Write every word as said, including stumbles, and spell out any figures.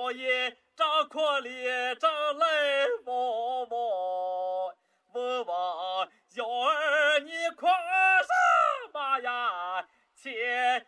老爷张阔里正来望望，问望幺儿你哭什么呀？前